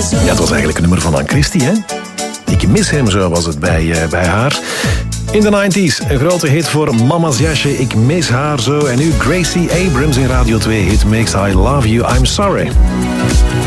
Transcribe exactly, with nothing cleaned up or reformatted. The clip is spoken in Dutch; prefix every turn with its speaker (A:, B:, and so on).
A: Ja, het was eigenlijk een nummer van Ann Christie, hè? Ik mis hem, zo was het bij, uh, bij haar. In de nineties, een grote hit voor Mama's Jasje, Ik mis haar zo. En nu Gracie Abrams in Radio twee Hitmix, I Love You, I'm Sorry.